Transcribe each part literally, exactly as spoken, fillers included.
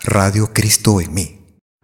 Radio Cristo en mí.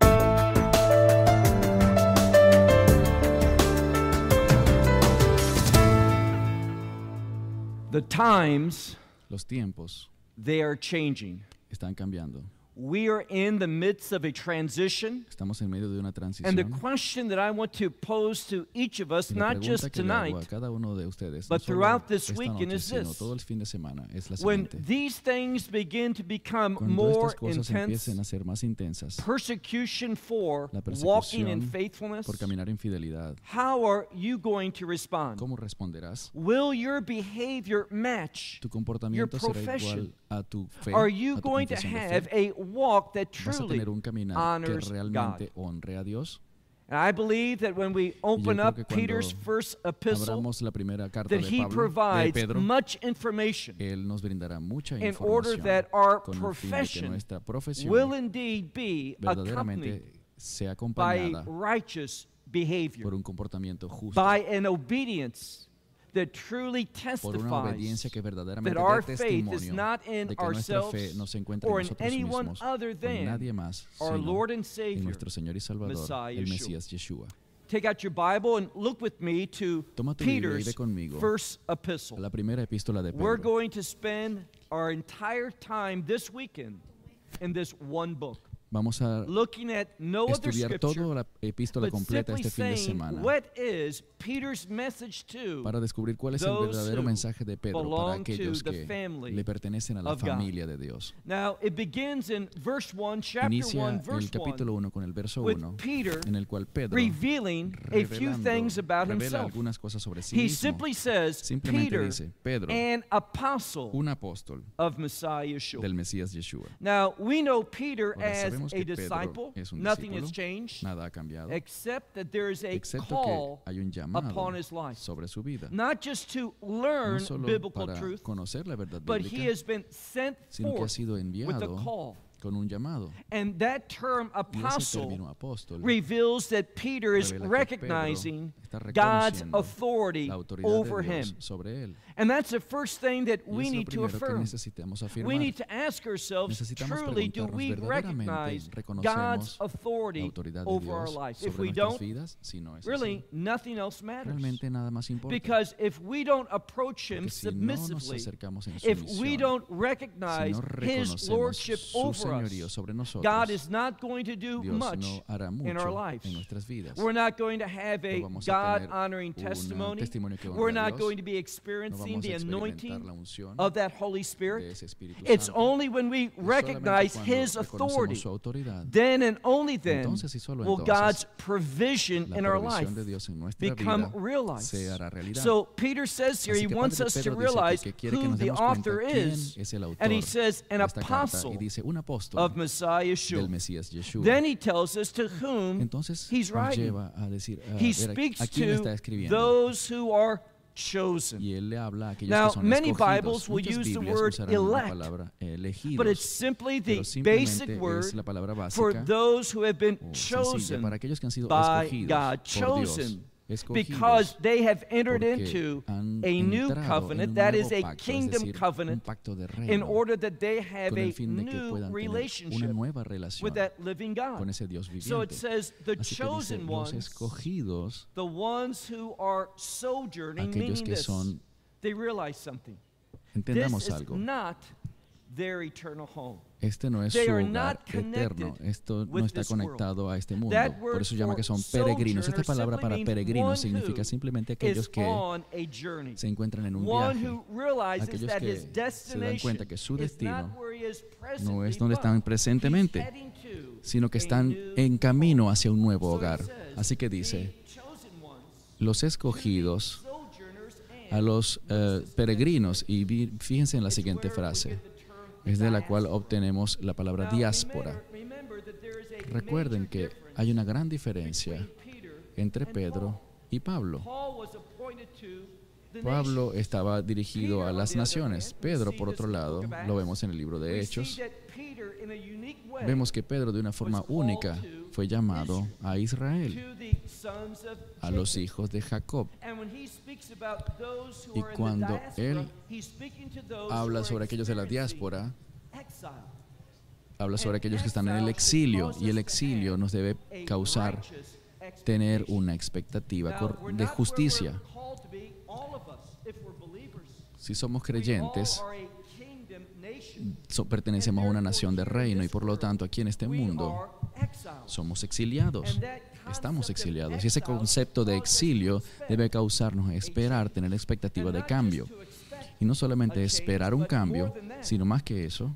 The times, Los tiempos they are changing. están cambiando. We are in the midst of a transition. Estamos en medio de una And the transición. question that I want to pose to each of us, Y la not just pregunta que le hago a tonight, cada uno de ustedes, but no solo throughout this esta weekend noche, is sino this. todo el fin de semana, es la when siguiente. these things begin to become Cuando more estas cosas intense, empiecen a ser más intensas, persecution for la walking in persecución faithfulness, por caminar en fidelidad, how are you going to respond? ¿cómo responderás? Will your behavior match? ¿Tu comportamiento será profession. igual a tu fe, Are a you tu going to confesión de have fe? a walk that ¿Vas a truly tener un caminar que honors realmente honre a Dios? And I believe that when we open creo up que cuando Peter's first epistle, Abramos la primera carta that de he Pablo, de provides Pedro, much information Él nos brindará mucha in order información that our con el fin de que profession nuestra profesión will indeed be accompanied verdaderamente sea by acompañada righteous por behavior, un comportamiento justo, by an obedience that truly por una obediencia testifies que that verdaderamente our dé faith is testimonio not in de que nuestra fe ourselves no se encuentra en or in nosotros anyone mismos, other o en than nadie más, our sino Lord and en Savior, nuestro Señor y Salvador, Messiah el Yeshua. Mesías Yeshua. Take out your Bible and look with me to Toma tu Biblia y ve Peter's conmigo first a epistle. la primera epístola de We're Pedro. going to spend our entire time this weekend in this one book, Vamos a looking at no other estudiar toda scripture, la epístola but completa simply este fin de saying semana what is Peter's message to para descubrir cuál es el those verdadero who mensaje de Pedro para belong to aquellos the que family le pertenecen a la of God. familia de Dios. Now, it begins in verse one, chapter Inicia one, el verse capítulo one, uno con el verso with uno, Peter en el cual Pedro, revealing a few revelando, things about revela himself. algunas cosas sobre sí He mismo. simply says, Simplemente Peter, dice, Pedro, an apostle un apóstol of Messiah Yeshua. del Mesías Yeshua. Now, we know Peter Ahora, as sabemos a que Pedro disciple. es un Nothing discípulo, has changed, nada ha cambiado, except that there is a excepto call que hay un llamado upon his life. sobre su vida. Not just to No learn solo biblical para truth, conocer la verdad but he bíblica, has been sent sino que ha forth sido with a enviado call. con un llamado. And that term Y ese apostle término apóstol reveals that Peter is revela que Pedro recognizing está God's reconociendo authority la autoridad over de Dios him. sobre él. And that's the first thing that Y we es lo need to primero que affirm. necesitamos We afirmar. need to ask ourselves, Necesitamos truly, do preguntarnos, we verdaderamente recognize reconocemos God's la authority autoridad de over our Dios life? If sobre we nuestras don't, vidas, si no es really, así, nothing else matters. realmente nada más importa. Because if we don't approach Him Porque si no nos submissively, acercamos en su if we misión, don't si recognize no His reconocemos lordship su over señorío us, sobre nosotros, God is not going to do Dios much no hará in our mucho lives. en nuestras vidas. We're not going to have a No vamos a tener God-honoring un testimony. testimonio que honre We're a not Dios. going to be No experiencing vamos a the experimentar anointing la unción of that Holy de Spirit. ese Espíritu It's Santo. only when we Y solamente recognize cuando His reconocemos authority, su autoridad, then and only then entonces y solo will entonces, God's provision la in our life provisión de Dios en nuestra become vida realized. se hará realidad. So Peter says here, Así he que wants Padre us to Pedro dice realize que quiere que who nos the demos cuenta author quién is. es el autor And he says, an de esta carta, apostle y dice un apóstol of Messiah del Yeshua. Mesías Yeshua. Then he tells us to whom Entonces he's nos writing. lleva a decir a, He ver, a- speaks a quién está to escribiendo. those who are chosen. Y él le habla a aquellos Now, que son many escogidos. Bibles will Muchas use the Biblias word usarán la elect, palabra elegidos, But it's simply the pero simplemente basic es word la palabra for básica those who have been o sencilla chosen para aquellos que han sido by escogidos God, por Dios, chosen escogidos because they have entered porque into han a new entrado en covenant un that nuevo is a pacto, es kingdom decir, un covenant pacto de in reino, order that they have con a el fin de que new puedan tener una relationship nueva relación with that living God. con ese Dios So it viviente. says the Así que dice, chosen los ones, escogidos, the ones who are sojourning, aquellos meaning que this, son, they realize something. entendamos This is algo, not their eternal home. este no es They su are hogar not connected eterno, esto no with está this world. conectado a este mundo, That por word eso llama que son for peregrinos. Esta sojourner palabra simply para means peregrinos one significa who simplemente is aquellos que on a journey. se encuentran en un One viaje, who realizes aquellos that que his se dan destination cuenta que su is destino not where he is no es presently, donde están but presentemente, he's heading to sino que a están new en camino hacia un nuevo So he hogar. says, Así que dice, the chosen ones, los escogidos sojourners, a and los eh, peregrinos, y vi- fíjense en la siguiente frase, es de la cual obtenemos la palabra Now, diáspora. remember- remember that there is a Recuerden major que difference hay una gran diferencia between Peter entre and Pedro y Pablo. Paul was appointed to the Pablo nations. estaba dirigido a las naciones. Pedro, por otro lado, lo vemos en el libro de We Hechos, see that Peter, in a unique way, vemos que Pedro de una forma única fue llamado a Israel, to the sons of a los Jacob. hijos de Jacob. And when he speaks about those who Y are in the cuando diaspora, él he's speaking to those habla who are sobre aquellos de la experiencing diáspora, exile. habla sobre aquellos que están en el exilio, y el exilio nos debe causar tener una expectativa de justicia. Si somos creyentes, so, pertenecemos a una nación de reino, y por lo tanto aquí en este mundo somos exiliados. Estamos exiliados. Y ese concepto de exilio debe causarnos esperar, tener expectativa de cambio. Y no solamente esperar un cambio, sino más que eso,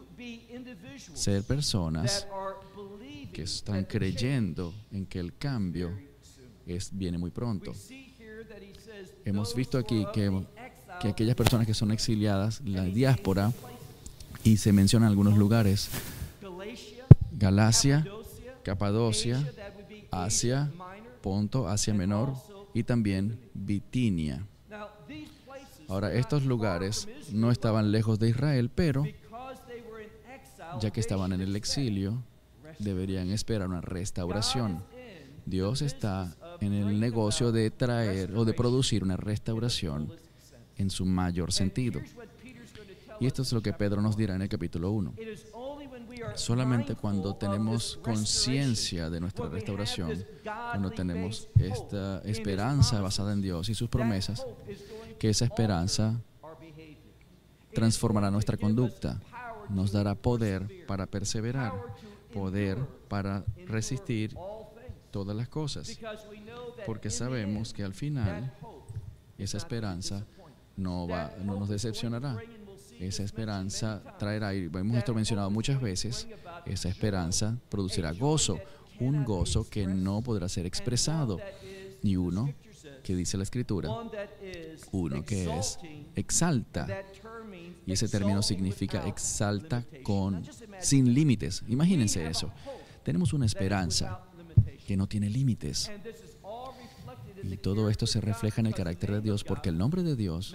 ser personas que están creyendo en que el cambio es, viene muy pronto. Hemos visto aquí que, que aquellas personas que son exiliadas, la diáspora, y se mencionan algunos lugares: Galacia, Capadocia, Asia, Ponto, Asia Menor, y también Bitinia. Ahora, estos lugares no estaban lejos de Israel, pero ya que estaban en el exilio, deberían esperar una restauración. Dios está en el negocio de traer o de producir una restauración en su mayor sentido. Y esto es lo que Pedro nos dirá en el capítulo uno. Solamente cuando tenemos conciencia de nuestra restauración, cuando tenemos esta esperanza basada en Dios y sus promesas, que esa esperanza transformará nuestra conducta, nos dará poder para perseverar, poder para resistir todas las cosas, porque sabemos que al final esa esperanza no, va, no nos decepcionará. Esa esperanza traerá, y hemos esto mencionado muchas veces, esa esperanza producirá gozo, un gozo que no podrá ser expresado, y uno que dice la Escritura, uno que es exalta, y ese término significa exalta con, sin límites. Imagínense eso. Tenemos una esperanza que no tiene límites. Y todo esto se refleja en el carácter de Dios, porque el nombre de Dios,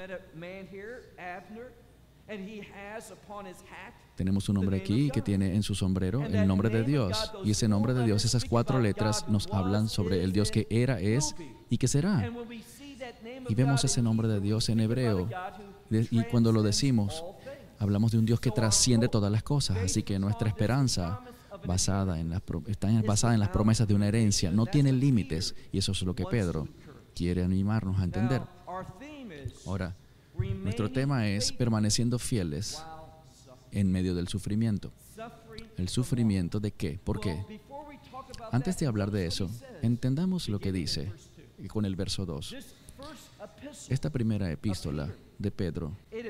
tenemos un hombre aquí que tiene en su sombrero el nombre de Dios. Y ese nombre de Dios, esas cuatro letras, nos hablan sobre el Dios que era, es y que será. Y vemos ese nombre de Dios en hebreo. Y cuando lo decimos, hablamos de un Dios que trasciende todas las cosas. Así que nuestra esperanza basada en las, está basada en las promesas de una herencia no tiene límites. Y eso es lo que Pedro quiere animarnos a entender. Ahora, nuestro tema es permaneciendo fieles en medio del sufrimiento. ¿El sufrimiento de qué? ¿Por qué? Antes de hablar de eso, entendamos lo que dice con el verso dos. Esta primera epístola de Pedro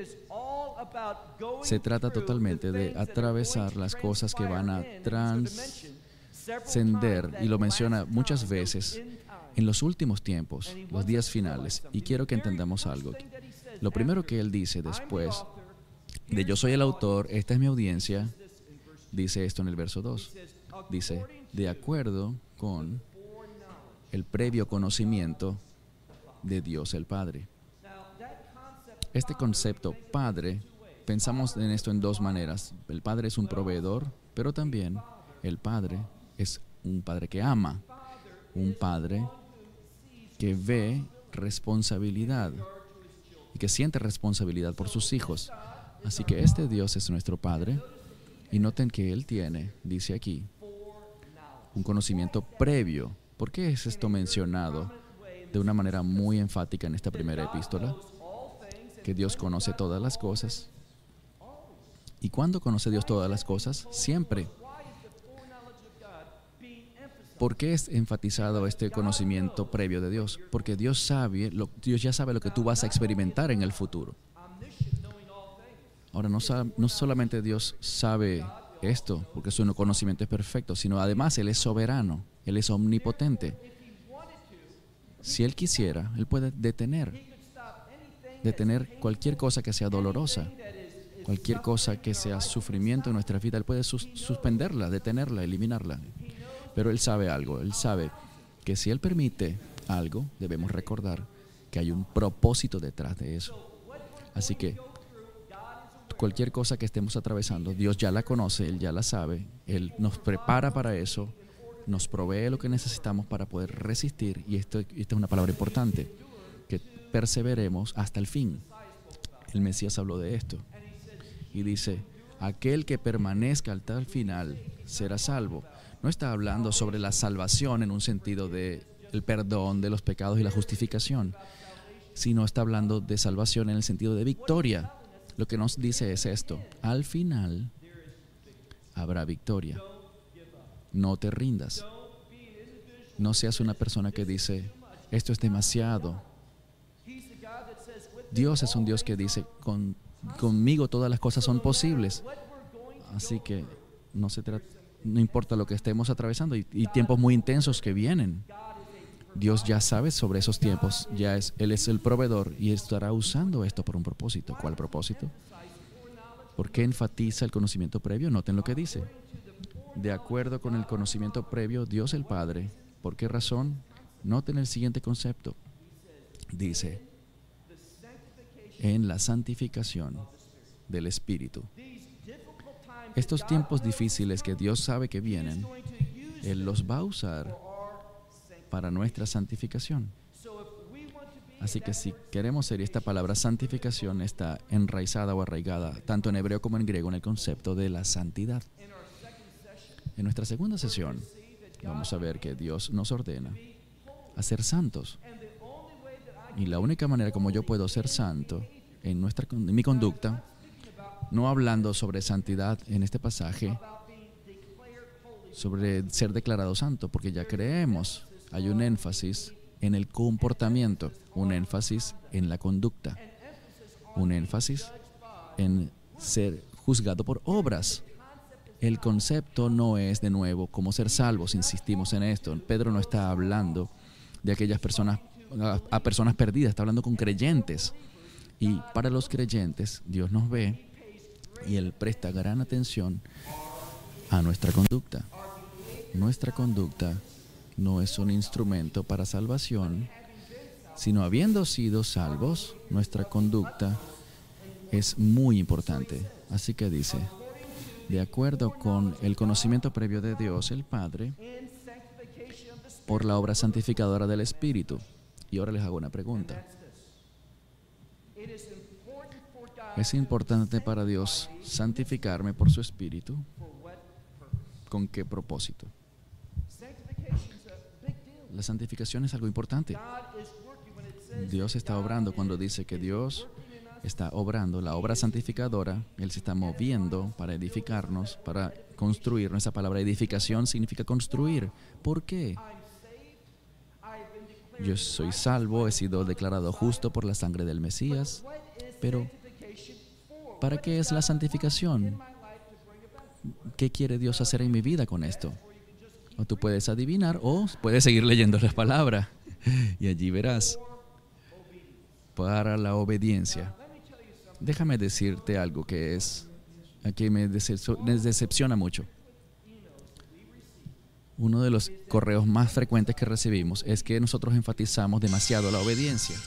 se trata totalmente de atravesar las cosas que van a trascender, y lo menciona muchas veces, en los últimos tiempos, los días finales. Y quiero que entendamos algo. Lo primero que él dice después de yo soy el autor, esta es mi audiencia, dice esto en el verso dos. Dice, de acuerdo con el previo conocimiento de Dios el Padre. Este concepto Padre, pensamos en esto en dos maneras. El Padre es un proveedor, pero también el Padre es un Padre que ama, un Padre que ve responsabilidad y que siente responsabilidad por sus hijos. Así que este Dios es nuestro Padre, y noten que Él tiene, dice aquí, un conocimiento previo. ¿Por qué es esto mencionado de una manera muy enfática en esta primera epístola? Que Dios conoce todas las cosas. ¿Y cuándo conoce Dios todas las cosas? Siempre. ¿Por qué es enfatizado este conocimiento previo de Dios? Porque Dios sabe, lo, Dios ya sabe lo que tú vas a experimentar en el futuro. Ahora, no, no solamente Dios sabe esto, porque su conocimiento es perfecto, sino además Él es soberano, Él es omnipotente. Si Él quisiera, Él puede detener, detener cualquier cosa que sea dolorosa, cualquier cosa que sea sufrimiento en nuestra vida. Él puede sus suspenderla, detenerla, eliminarla. Pero Él sabe algo, Él sabe que si Él permite algo, debemos recordar que hay un propósito detrás de eso. Así que cualquier cosa que estemos atravesando, Dios ya la conoce, Él ya la sabe, Él nos prepara para eso, nos provee lo que necesitamos para poder resistir, y esto, esta es una palabra importante, que perseveremos hasta el fin. El Mesías habló de esto y dice, aquel que permanezca hasta el final será salvo. No está hablando sobre la salvación en un sentido de el perdón de los pecados y la justificación, sino está hablando de salvación en el sentido de victoria. Lo que nos dice es esto: al final habrá victoria. No te rindas. No seas una persona que dice, esto es demasiado. Dios es un Dios que dice, Con, conmigo todas las cosas son posibles. Así que no se trata, no importa lo que estemos atravesando y, y tiempos muy intensos que vienen. Dios ya sabe sobre esos tiempos. Ya es, Él es el proveedor y estará usando esto por un propósito. ¿Cuál propósito? ¿Por qué enfatiza el conocimiento previo? Noten lo que dice. De acuerdo con el conocimiento previo, Dios el Padre. ¿Por qué razón? Noten el siguiente concepto. Dice, en la santificación del Espíritu. Estos tiempos difíciles que Dios sabe que vienen, Él los va a usar para nuestra santificación. Así que si queremos ser, esta palabra santificación está enraizada o arraigada, tanto en hebreo como en griego, en el concepto de la santidad. En nuestra segunda sesión, vamos a ver que Dios nos ordena a ser santos. Y la única manera como yo puedo ser santo en, nuestra, en mi conducta, no hablando sobre santidad en este pasaje, sobre ser declarado santo, porque ya creemos, hay un énfasis en el comportamiento, un énfasis en la conducta, un énfasis en ser juzgado por obras. El concepto no es, de nuevo, como ser salvos, insistimos en esto. Pedro no está hablando de aquellas personas, a, a personas perdidas, está hablando con creyentes. Y para los creyentes, Dios nos ve y Él presta gran atención a nuestra conducta. Nuestra conducta no es un instrumento para salvación, sino habiendo sido salvos, nuestra conducta es muy importante. Así que dice, de acuerdo con el conocimiento previo de Dios el Padre, por la obra santificadora del Espíritu. Y ahora les hago una pregunta. ¿Es importante para Dios santificarme por su Espíritu? ¿Con qué propósito? La santificación es algo importante. Dios está obrando cuando dice que Dios está obrando la obra santificadora. Él se está moviendo para edificarnos, para construir. Esa palabra edificación significa construir. ¿Por qué? Yo soy salvo, he sido declarado justo por la sangre del Mesías. Pero, ¿para qué es la santificación? ¿Qué quiere Dios hacer en mi vida con esto? O tú puedes adivinar o puedes seguir leyendo la palabra y allí verás. Para la obediencia. Déjame decirte algo que es, que me decepciona mucho. Uno de los correos más frecuentes que recibimos es que nosotros enfatizamos demasiado la obediencia.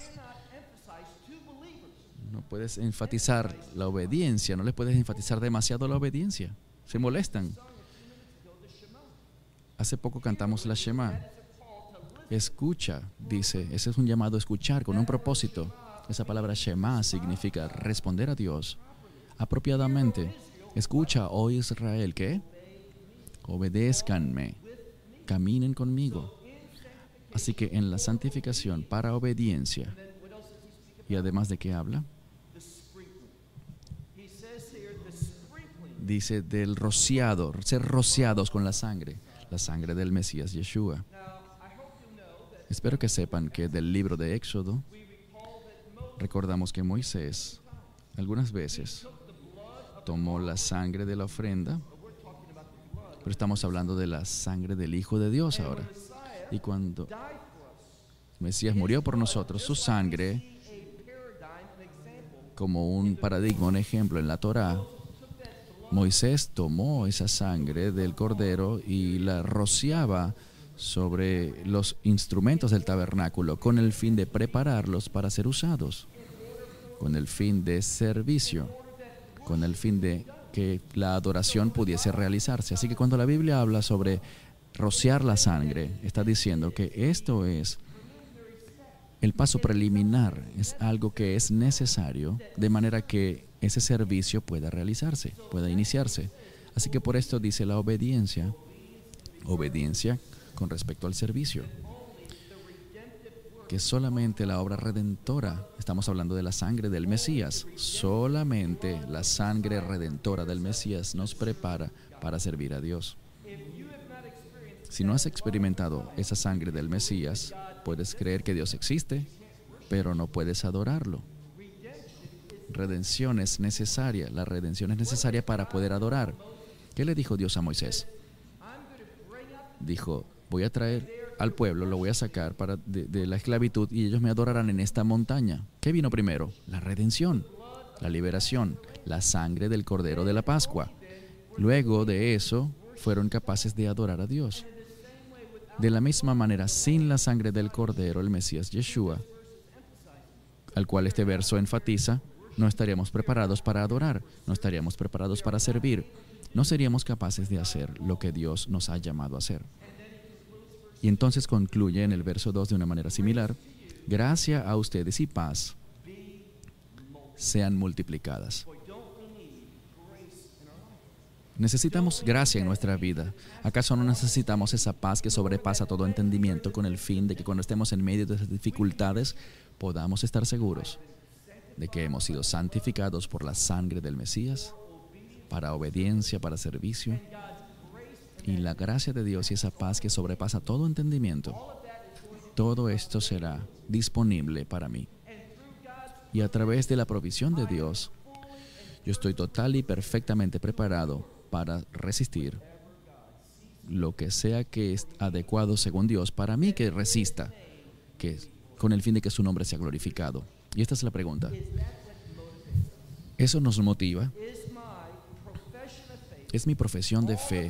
No puedes enfatizar la obediencia, no les puedes enfatizar demasiado la obediencia. Se molestan. Hace poco cantamos la Shema. Escucha, dice, ese es un llamado a escuchar con un propósito. Esa palabra Shema significa responder a Dios apropiadamente. Escucha, oh Israel, ¿qué? Obedézcanme, caminen conmigo. Así que en la santificación para obediencia, y además de qué habla, dice del rociado, ser rociados con la sangre, la sangre del Mesías Yeshua. Espero que sepan que del libro de Éxodo recordamos que Moisés algunas veces tomó la sangre de la ofrenda, pero estamos hablando de la sangre del Hijo de Dios ahora. Y cuando Mesías murió por nosotros, su sangre, como un paradigma, un ejemplo en la Torá, Moisés tomó esa sangre del cordero y la rociaba sobre los instrumentos del tabernáculo con el fin de prepararlos para ser usados, con el fin de servicio, con el fin de que la adoración pudiese realizarse. Así que cuando la Biblia habla sobre rociar la sangre, está diciendo que esto es el paso preliminar, es algo que es necesario, de manera que ese servicio pueda realizarse, pueda iniciarse. Así que por esto dice la obediencia, obediencia con respecto al servicio. Que solamente la obra redentora, estamos hablando de la sangre del Mesías, solamente la sangre redentora del Mesías nos prepara para servir a Dios. Si no has experimentado esa sangre del Mesías, puedes creer que Dios existe, pero no puedes adorarlo. Redención es necesaria, la redención es necesaria para poder adorar. ¿Qué le dijo Dios a Moisés? Dijo, voy a traer al pueblo, lo voy a sacar para de, de la esclavitud y ellos me adorarán en esta montaña. ¿Qué vino primero? La redención, la liberación, la sangre del Cordero de la Pascua. Luego de eso, fueron capaces de adorar a Dios. De la misma manera, sin la sangre del Cordero, el Mesías Yeshua, al cual este verso enfatiza, no estaríamos preparados para adorar, no estaríamos preparados para servir, no seríamos capaces de hacer lo que Dios nos ha llamado a hacer. Y entonces concluye en el verso dos de una manera similar, gracia a ustedes y paz sean multiplicadas. Necesitamos gracia en nuestra vida. ¿Acaso no necesitamos esa paz que sobrepasa todo entendimiento con el fin de que cuando estemos en medio de esas dificultades podamos estar seguros de que hemos sido santificados por la sangre del Mesías para obediencia, para servicio? Y la gracia de Dios y esa paz que sobrepasa todo entendimiento, todo esto será disponible para mí. Y a través de la provisión de Dios, yo estoy total y perfectamente preparado para resistir lo que sea que es adecuado según Dios para mí que resista, que con el fin de que su nombre sea glorificado. Y esta es la pregunta. ¿Eso nos motiva? ¿Es mi profesión de fe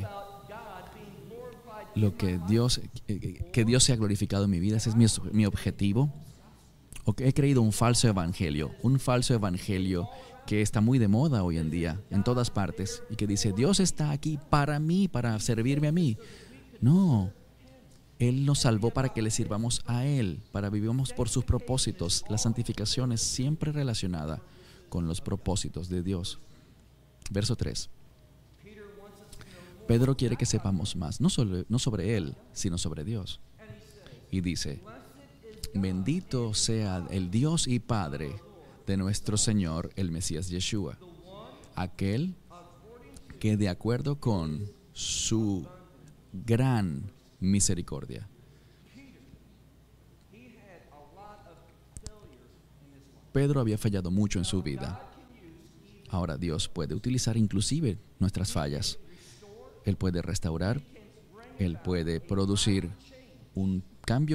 lo que Dios, que Dios sea glorificado en mi vida? ¿Ese es mi, mi objetivo? ¿O que he creído un falso evangelio? Un falso evangelio que está muy de moda hoy en día, en todas partes, y que dice, Dios está aquí para mí, para servirme a mí. No, Él nos salvó para que le sirvamos a Él, para vivamos por sus propósitos. La santificación es siempre relacionada con los propósitos de Dios. Verso tres. Pedro quiere que sepamos más, no sobre, no sobre Él, sino sobre Dios. Y dice, bendito sea el Dios y Padre de nuestro Señor, el Mesías Yeshua, aquel que de acuerdo con su gran misericordia. Pedro había fallado mucho en su vida. Ahora Dios puede utilizar inclusive nuestras fallas. Él puede restaurar, Él puede producir un cambio